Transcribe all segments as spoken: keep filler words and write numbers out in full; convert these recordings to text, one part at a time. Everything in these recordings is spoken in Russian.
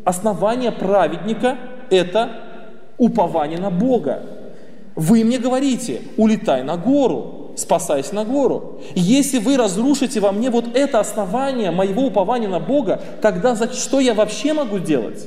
основание праведника – это упование на Бога. Вы мне говорите, улетай на гору, спасайся на гору. Если вы разрушите во мне вот это основание моего упования на Бога, тогда за что я вообще могу делать?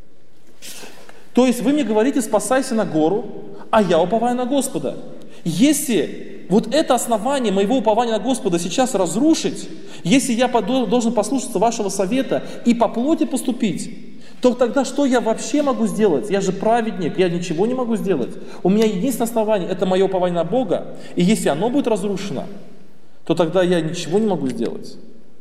То есть вы мне говорите, спасайся на гору, а я уповаю на Господа. Если вот это основание моего упования на Господа сейчас разрушить, если я должен послушаться вашего совета и по плоти поступить, то тогда что я вообще могу сделать? Я же праведник, я ничего не могу сделать. У меня единственное основание – это мое упование на Бога. И если оно будет разрушено, то тогда я ничего не могу сделать.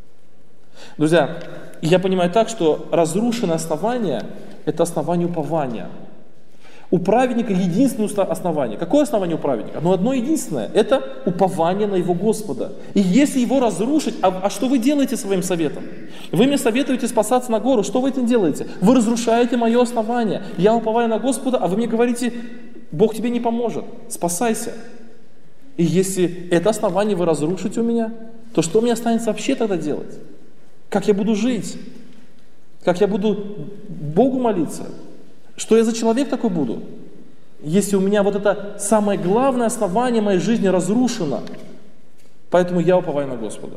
Друзья, я понимаю так, что разрушенное основание – это основание упования. У праведника единственное основание. Какое основание у праведника? Оно одно единственное. Это упование на его Господа. И если его разрушить, а, а что вы делаете своим советом? Вы мне советуете спасаться на гору. Что вы этим делаете? Вы разрушаете мое основание. Я уповаю на Господа, а вы мне говорите, Бог тебе не поможет. Спасайся. И если это основание вы разрушите у меня, то что мне останется вообще тогда делать? Как я буду жить? Как я буду Богу молиться? Что я за человек такой буду, если у меня вот это самое главное основание моей жизни разрушено? Поэтому я уповаю на Господа.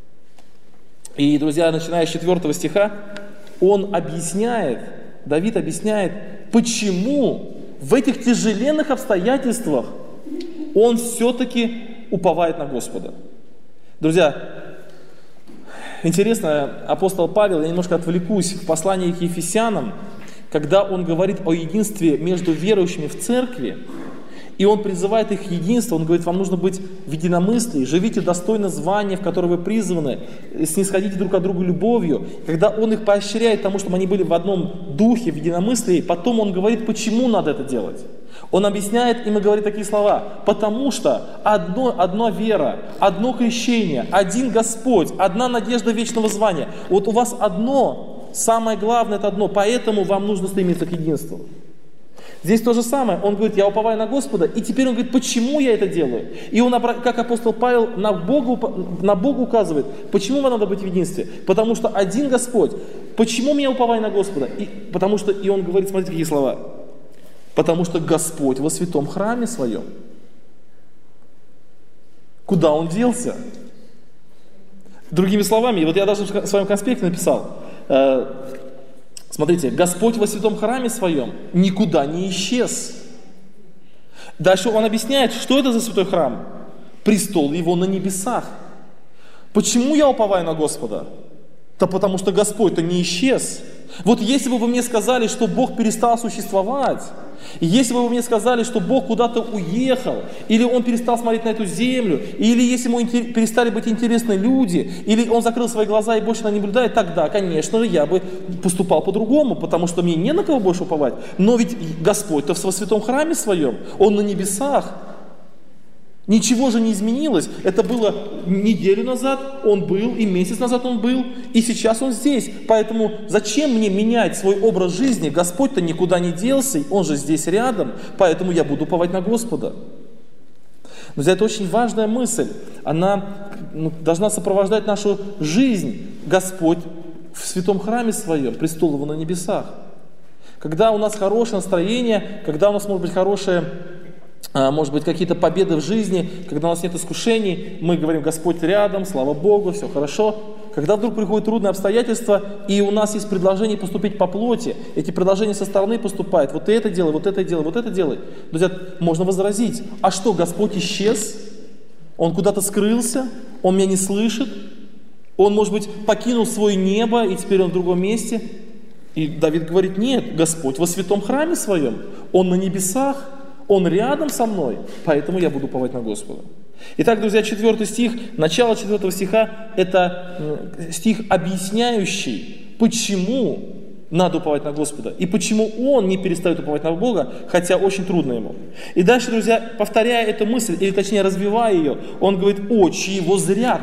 И, друзья, начиная с четвёртого стиха, он объясняет, Давид объясняет, почему в этих тяжеленных обстоятельствах он все-таки уповает на Господа. Друзья, интересно, апостол Павел, я немножко отвлекусь, в послании к Ефесянам, когда он говорит о единстве между верующими в церкви, и он призывает их к единству, он говорит, вам нужно быть в единомыслии, живите достойно звания, в которое вы призваны, снисходите друг к другу любовью. Когда он их поощряет тому, чтобы они были в одном духе, в единомыслии, потом он говорит, почему надо это делать. Он объясняет им и говорит такие слова, потому что одно, одна вера, одно крещение, один Господь, одна надежда вечного звания. Вот у вас одно. Самое главное это одно, поэтому вам нужно стремиться к единству. Здесь то же самое, он говорит, я уповаю на Господа, и теперь он говорит, почему я это делаю? И он, как апостол Павел, на Бога, на Бога указывает, почему вам надо быть в единстве? Потому что один Господь. Почему меня уповаю на Господа? И, потому что, и он говорит, смотрите, какие слова. Потому что Господь во святом храме своем. Куда он делся? Другими словами, вот я даже в своем конспекте написал, смотрите, Господь во святом храме своем никуда не исчез. Дальше он объясняет, что это за святой храм. Престол его на небесах. Почему я уповаю на Господа? Да потому что Господь-то не исчез. Вот если бы вы мне сказали, что Бог перестал существовать, если бы вы мне сказали, что Бог куда-то уехал, или Он перестал смотреть на эту землю, или если Ему перестали быть интересны люди, или Он закрыл свои глаза и больше на не наблюдает, тогда, конечно же, я бы поступал по-другому, потому что мне не на кого больше уповать. Но ведь Господь-то во святом храме своем, Он на небесах. Ничего же не изменилось. Это было неделю назад Он был, и месяц назад Он был, и сейчас Он здесь. Поэтому зачем мне менять свой образ жизни? Господь-то никуда не делся, Он же здесь рядом, поэтому я буду уповать на Господа. Друзья, это очень важная мысль. Она ну, должна сопровождать нашу жизнь. Господь в святом храме своем, престол Его на небесах. Когда у нас хорошее настроение, когда у нас может быть хорошее... может быть, какие-то победы в жизни, когда у нас нет искушений, мы говорим, Господь рядом, слава Богу, все хорошо. Когда вдруг приходят трудные обстоятельства, и у нас есть предложение поступить по плоти, эти предложения со стороны поступают, вот это делай, вот это делай, вот это делай. Друзья, можно возразить, а что, Господь исчез? Он куда-то скрылся? Он меня не слышит? Он, может быть, покинул свое небо, и теперь он в другом месте? И Давид говорит, нет, Господь во святом храме своем, Он на небесах, Он рядом со мной, поэтому я буду уповать на Господа. Итак, друзья, четвертый стих, начало четвертого стиха, это стих, объясняющий, почему надо уповать на Господа, и почему он не перестает уповать на Бога, хотя очень трудно ему. И дальше, друзья, повторяя эту мысль, или точнее развивая ее, он говорит, очи его зрят.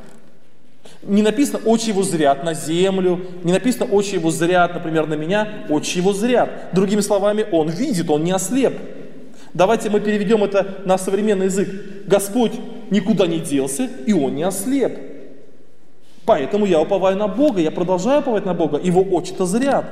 Не написано, очи его зрят на землю, не написано, очи его зрят, например, на меня, очи его зрят. Другими словами, он видит, он не ослеп. Давайте мы переведем это на современный язык. Господь никуда не делся, и Он не ослеп. Поэтому я уповаю на Бога, я продолжаю уповать на Бога, Его очи-то зрят.